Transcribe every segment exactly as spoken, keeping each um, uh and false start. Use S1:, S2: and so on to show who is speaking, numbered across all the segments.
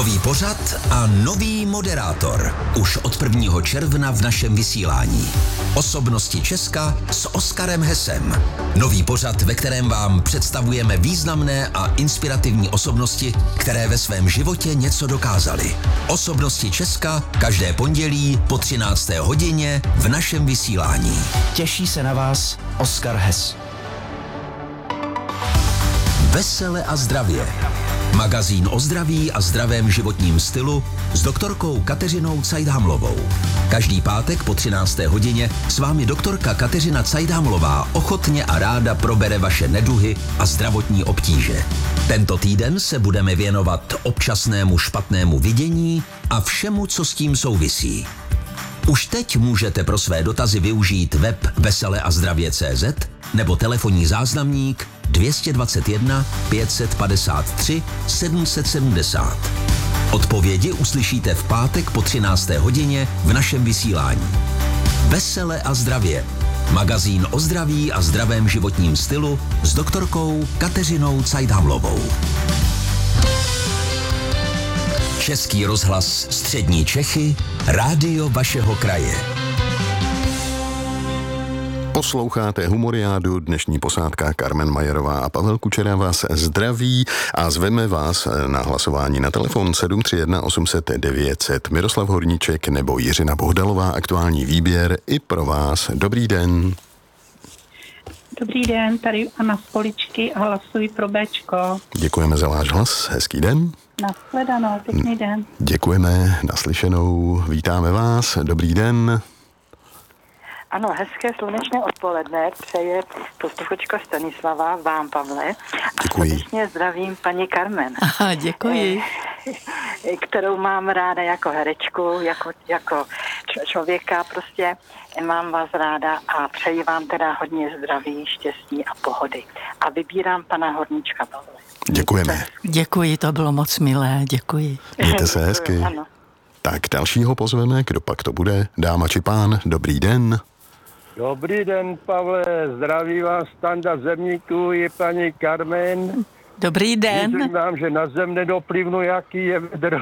S1: Nový pořad a nový moderátor. Už od prvního června v našem vysílání. Osobnosti Česka s Oskarem Hesem. Nový pořad, ve kterém vám představujeme významné a inspirativní osobnosti, které ve svém životě něco dokázaly. Osobnosti Česka každé pondělí po třinácté hodině v našem vysílání.
S2: Těší se na vás Oskar Hes.
S1: Vesele a zdravě. Magazín o zdraví a zdravém životním stylu s doktorkou Kateřinou Cajdhamlovou. Každý pátek po třinácté hodině s vámi doktorka Kateřina Cajdhamlová ochotně a ráda probere vaše neduhy a zdravotní obtíže. Tento týden se budeme věnovat občasnému špatnému vidění a všemu, co s tím souvisí. Už teď můžete pro své dotazy využít web vesele a zdravě tečka cé zet nebo telefonní záznamník dvě stě dvacet jedna pět set padesát tři sedm set sedmdesát. Odpovědi uslyšíte v pátek po třinácté hodině v našem vysílání. Vesele a zdravě. Magazín o zdraví a zdravém životním stylu s doktorkou Kateřinou Cajdhamlovou. Český rozhlas Střední Čechy, rádio vašeho kraje.
S3: Posloucháte Humoriádu, dnešní posádka Carmen Majerová a Pavel Kučera vás zdraví a zveme vás na hlasování na telefon sedm tři jedna osm set devět set. Miroslav Horníček nebo Jiřina Bohdalová, aktuální výběr i pro vás. Dobrý den.
S4: Dobrý den, tady Anna z Poličky a hlasuji pro Béčko.
S3: Děkujeme za váš hlas, hezký den.
S4: Nashledanou, pěkný den.
S3: Děkujeme, naslyšenou, vítáme vás, dobrý den.
S5: Ano, hezké slunečné odpoledne přeje posluchačka Stanislava vám, Pavle. A
S3: děkuji.
S5: Srdečně zdravím paní Carmen.
S6: Aha, děkuji.
S5: Kterou mám ráda jako herečku, jako, jako člověka, prostě mám vás ráda a přeji vám teda hodně zdraví, štěstí a pohody. A vybírám pana Horníčka, Pavle.
S3: Děkujeme.
S6: Děkuji, to bylo moc milé, děkuji.
S3: Mějte se hezky.
S5: Ano.
S3: Tak dalšího pozveme, kdo pak to bude, dáma či pán, dobrý den.
S7: Dobrý den, Pavle, zdraví vás Standa Zemníků i paní Carmen.
S6: Dobrý den.
S7: Myslím vám, že na zem nedoplivnu, jaký je vedro.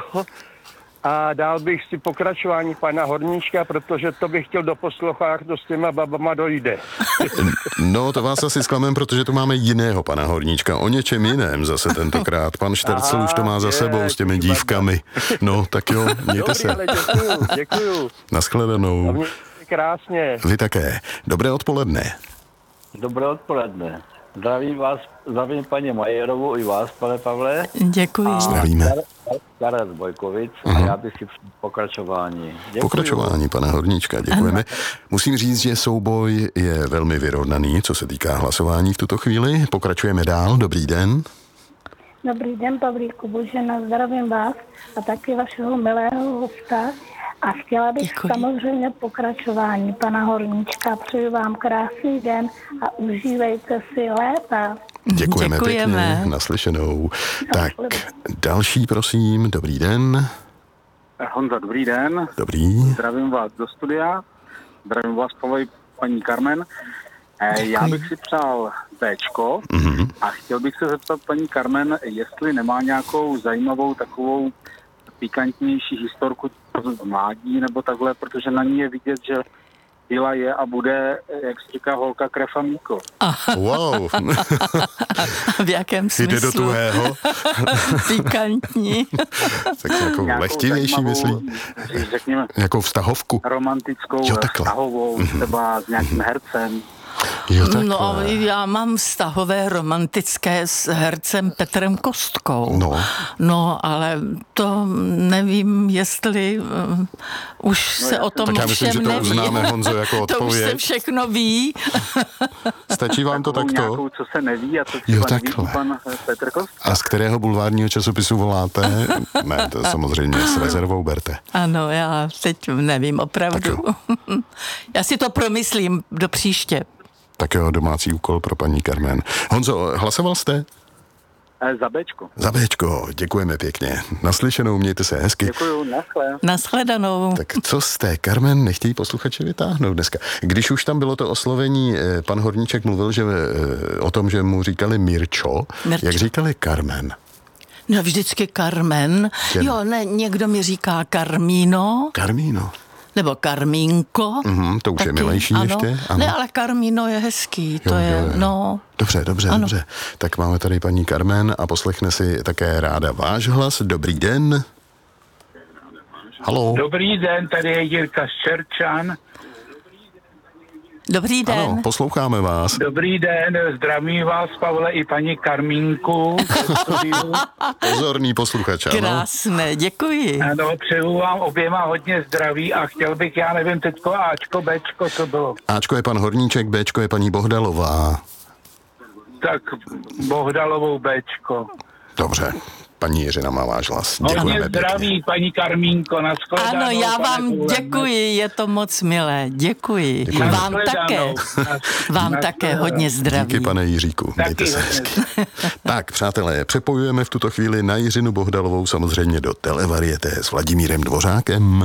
S7: A dál bych si pokračování pana Horníčka, protože to bych chtěl do posluchách, to s těma babama dojde.
S3: No, to vás asi zklamem, protože tu máme jiného pana Horníčka, o něčem jiném zase tentokrát. Pan Štercl už to má za sebou s těmi dívkami. No, tak jo, mějte se.
S7: Dobrý, ale děkuju, děkuju.
S3: Naschledanou.
S7: Krásně.
S3: Vy také. Dobré odpoledne.
S8: Dobré odpoledne. Zdravím vás, zdravím paní Majerovou i vás, pane Pavle.
S6: Děkuji.
S3: Zdravíme.
S8: Karel Bojkovic
S3: Aha.
S8: a já bych si pokračování. Děkuji.
S3: Pokračování pana Horníčka, děkujeme. Musím říct, že souboj je velmi vyrovnaný, co se týká hlasování v tuto chvíli. Pokračujeme dál. Dobrý den.
S4: Dobrý den, Pavlíku, Božena, zdravím vás a taky vašeho milého hosta. A chtěla bych
S6: Děkuji.
S4: samozřejmě pokračování pana Horníčka. Přeju vám krásný den a užívejte si léta.
S3: Děkujeme,
S6: Děkujeme.
S3: pěkně, naslyšenou. Tak, další, prosím, dobrý den.
S9: Honza, dobrý den.
S3: Dobrý.
S9: Zdravím vás do studia. Zdravím vás, Pavel, paní Carmen. Eh, Já bych si přál Béčko
S3: Mm-hmm.
S9: a chtěl bych se zeptat paní Carmen, jestli nemá nějakou zajímavou takovou pikantnější historku z mládí nebo takhle, protože na ní je vidět, že byla je a bude, jak se říká, holka, krev a mlíko.
S3: Wow.
S6: V jakém smyslu?
S3: Jde do tuhého.
S6: Pikantní.
S3: Tak jako
S9: Nějakou
S3: lehtivější,
S9: zajímavou,
S3: myslí.
S9: Řekněme,
S3: Nějakou vztahovku.
S9: romantickou,
S3: Jo, takhle.
S9: vztahovou, třeba s nějakým hercem.
S3: Jo, takhle.
S6: No, já mám vztahové romantické s hercem Petrem Kostkou.
S3: No.
S6: No, ale to nevím, jestli uh, už
S9: No,
S6: se
S9: já
S6: o tom
S3: Tak já myslím,
S6: všem
S3: že to
S6: neví.
S3: uznáme, Honzo, jako
S6: To už se
S3: odpověď.
S6: všechno ví.
S3: Stačí vám to
S9: Takovou
S3: takto?
S9: nějakou, co se neví a co
S3: Jo,
S9: třeba neví
S3: takhle.
S9: pan eh, Petr Kostka.
S3: A z kterého bulvárního časopisu voláte? Ne, to samozřejmě s rezervou berte.
S6: Ano, já teď nevím opravdu. Já si to promyslím do příště.
S3: Tak jo, domácí úkol pro paní Carmen. Honzo, hlasoval jste?
S9: Eh, Za Béčko.
S3: Za Béčko, děkujeme pěkně. Naslyšenou, mějte se hezky.
S9: Děkuju, naschle.
S6: Nashledanou.
S3: Tak co jste, Carmen, nechtějí posluchači vytáhnout dneska? Když už tam bylo to oslovení, eh, pan Horníček mluvil že, eh, o tom, že mu říkali Mirčo,
S6: Mirčo.
S3: jak říkali Carmen?
S6: No vždycky Carmen.
S3: Jen.
S6: Jo, ne, někdo mi říká Carmíno.
S3: Carmíno.
S6: Nebo Karmínko.
S3: Mm, to už taky, je milejší
S6: ano.
S3: ještě. Ano.
S6: Ne, ale Carmíno je hezký. To
S3: jo,
S6: je,
S3: jo, jo.
S6: no...
S3: Dobře, dobře, ano. dobře. Tak máme tady paní Carmen a poslechne si také ráda váš hlas. Dobrý den. Haló.
S10: Dobrý den, tady je Jirka Ščerčan.
S6: Dobrý den.
S3: Ano, posloucháme vás.
S10: Dobrý den, zdravím vás, Pavle, i paní Karmínku.
S3: Pozorný posluchač, ano.
S6: Krásné, děkuji.
S10: Ano, přeju vám oběma hodně zdraví a chtěl bych, já nevím, teďko Ačko, Bčko, co bylo.
S3: Ačko je pan Horníček, Bčko je paní Bohdalová.
S10: Tak Bohdalovou Bčko.
S3: Dobře. Paní Jiřina má váš hlas.
S10: Hodně zdraví, paní Karmínko, nashledanou.
S6: Ano, já vám
S10: Půlem.
S6: Děkuji, je to moc milé. Děkuji.
S3: Děkuji.
S6: Vám také. Vám také hodně zdraví.
S3: Díky, pane Jiříku. Mějte se hezky. Tak, přátelé, přepojujeme v tuto chvíli na Jiřinu Bohdalovou samozřejmě do Televarieté s Vladimírem Dvořákem.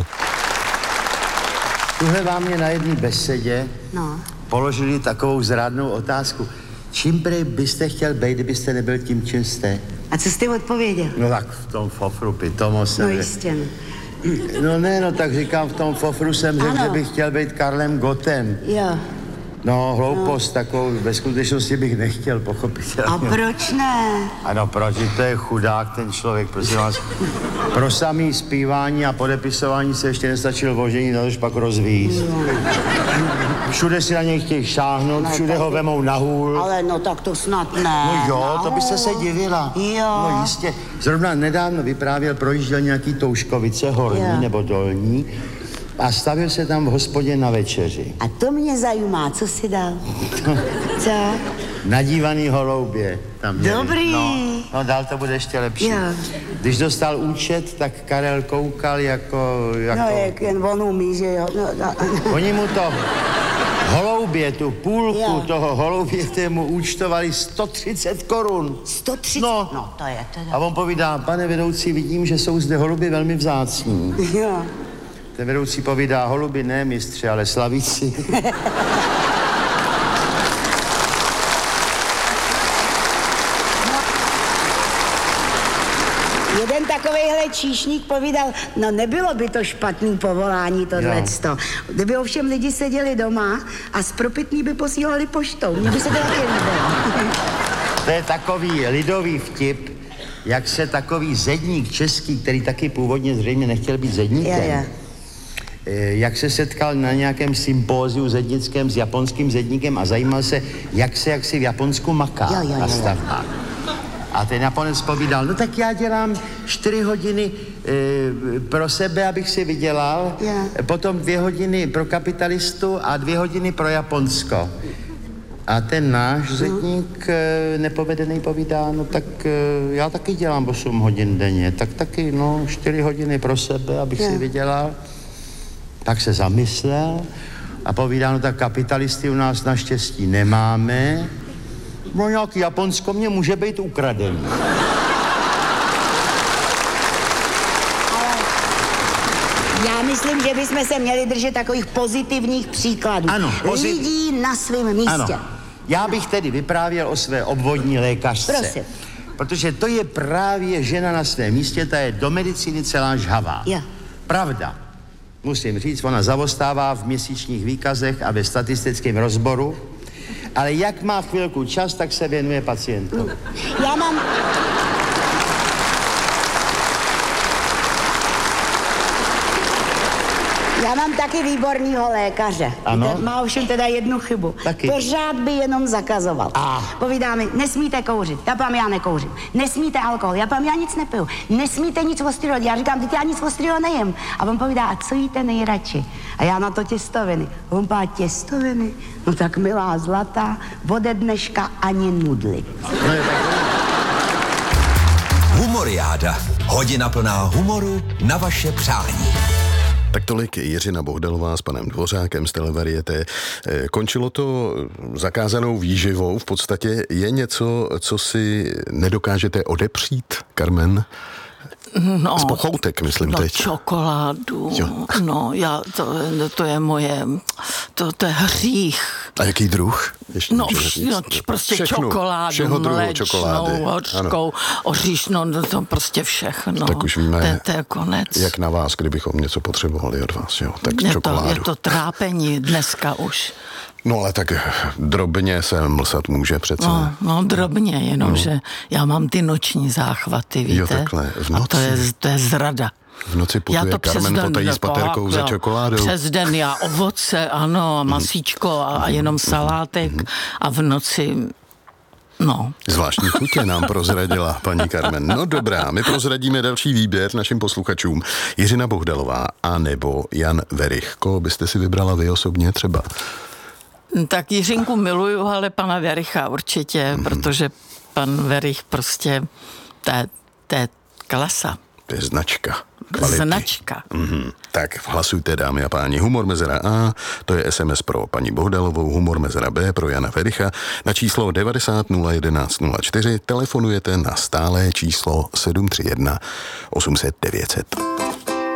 S11: Tuhle vám mě na jedné besedě no. položili takovou zrádnou otázku. Čím prej byste chtěl být, kdybyste nebyl tím, čím jste?
S12: A co jste odpověděl?
S11: No tak v tom fofru pitomo jsem...
S12: No jistě.
S11: No ne, no tak říkám, v tom fofru jsem řekl,
S12: ano.
S11: že bych chtěl být Karlem Gottem.
S12: Jo.
S11: No, hloupost no. takovou, ve skutečnosti bych nechtěl, pochopitelně.
S12: A proč ne?
S11: Ano, proč? To je chudák ten člověk, prosím vás. Pro samý zpívání a podepisování se ještě nestačil vožení, na tož pak rozvízt. No. Všude si na něj chtějí šáhnout, no, všude ho vemou na hůl.
S12: Ale no tak to snad ne.
S11: No jo, to byste se divila.
S12: Jo.
S11: No jistě. Zrovna nedávno vyprávěl, projížděl nějaký Touškovice, horní jo. nebo dolní. A stavil se tam v hospodě na večeři.
S12: A to mě zajímá, co si dal? Co?
S11: Nadívaný holoubě. Tam měli. Dobrý. No, no, dál to bude ještě lepší. Jo. Když dostal účet, tak Karel koukal jako... jako...
S12: No, jak jen on umí, že jo. No, no.
S11: Oni mu to holoubě, tu půlku jo. toho holoubě, mu účtovali sto třicet korun.
S12: sto třicet?
S11: No.
S12: no, to je teda.
S11: A on povídá, pane vedoucí, vidím, že jsou zde holuby velmi vzácní.
S12: Jo.
S11: Ten vedoucí povídá, holuby ne, mistře, ale slavíci.
S12: Jeden takovejhle číšník povídal, no nebylo by to špatný povolání tohleto. Kdyby ovšem lidi seděli doma a z propitný by posílali poštou. Mně by se to taky líbilo.
S11: To je takový lidový vtip, jak se takový zedník český, který taky původně zřejmě nechtěl být zedníkem, je, je. jak se setkal na nějakém sympóziu zednickém s japonským zedníkem a zajímal se, jak se jak si v Japonsku maká jo, jo, na stavbách. A ten Japonec povídal, no tak já dělám čtyři hodiny e, pro sebe, abych si vydělal, yeah. potom dvě hodiny pro kapitalistu a dvě hodiny pro Japonsko. A ten náš zedník e, nepovedený povídá, no tak e, já taky dělám osm hodin denně, tak taky, no, čtyři hodiny pro sebe, abych yeah. si vydělal. Tak se zamyslel a povídá, no tak kapitalisty u nás naštěstí nemáme, no nějaký Japonsko mě může být ukradený.
S12: Já myslím, že bychom se měli držet takových pozitivních příkladů.
S11: Ano, pozit...
S12: lidí na svém místě.
S11: Ano. Já bych tedy vyprávěl o své obvodní lékařce.
S12: Prosím.
S11: Protože to je právě žena na svém místě, ta je do medicíny celá žhavá.
S12: Jo.
S11: Pravda. Musím říct, ona zavostává v měsíčních výkazech a ve statistickém rozboru, ale jak má chvilku čas, tak se věnuje pacientům.
S12: Já mám... Já mám taky výbornýho lékaře.
S11: Ano?
S12: Ten má ovšem teda jednu chybu.
S11: Taky.
S12: Pořád by jenom zakazoval.
S11: Ah.
S12: Povídá mi, nesmíte kouřit. Já pám, já nekouřím. Nesmíte alkohol. Já pám, já nic nepiju. Nesmíte nic ostrého. Já říkám, teď já nic ostrého nejím. A on povídá, a co jíte nejradši? A já na to těstoviny. A on pá, těstoviny? No tak milá zlatá, ode dneška ani nudly.
S1: Humoriáda. Hodina plná humoru na vaše přání.
S3: Tak tolik Jiřina Bohdalová s panem Dvořákem z Televarieté. Končilo to zakázanou výživou. V podstatě je něco, co si nedokážete odepřít, Carmen?
S6: No,
S3: z pochoutek, myslím
S6: no,
S3: teď.
S6: čokoládu,
S3: jo.
S6: no, já, to, to je moje, to, to je hřích.
S3: A jaký druh? Ještě
S6: no, no, prostě všechnu, čokoládu, mléčnou, hořkou, oříšnou, no, to prostě všechno.
S3: Tak už víme,
S6: to, je, to je konec.
S3: Jak na vás, kdybychom něco potřebovali od vás, jo, tak
S6: je
S3: čokoládu.
S6: To, je to trápení dneska už.
S3: No ale tak drobně se mlsat může přece.
S6: No, no drobně, jenomže no. já mám ty noční záchvaty, víte?
S3: Jo, takhle, v noci.
S6: A to je, to je zrada.
S3: V noci putuje Carmen Potají s paterkou za čokoládou.
S6: Přes den já ovoce, ano, masíčko a, a jenom salátek a v noci... No.
S3: Zvláštní chutě nám prozradila paní Carmen. No dobrá, my prozradíme další výběr našim posluchačům. Jiřina Bohdalová a nebo Jan Werich. Koho byste si vybrala vy osobně třeba?
S6: Tak Jiřinku miluju, ale pana Wericha určitě, mm. protože pan Werich prostě, to je, to je klasa.
S3: To je značka. Kvality.
S6: Značka.
S3: Mm-hmm. Tak hlasujte, dámy a páni. Humor mezera A, to je es em es pro paní Bohdalovou, humor mezera B pro Jana Wericha. Na číslo devadesát nula jedenáct nula čtyři telefonujete na stálé číslo sedm tři jedna osm set devět set.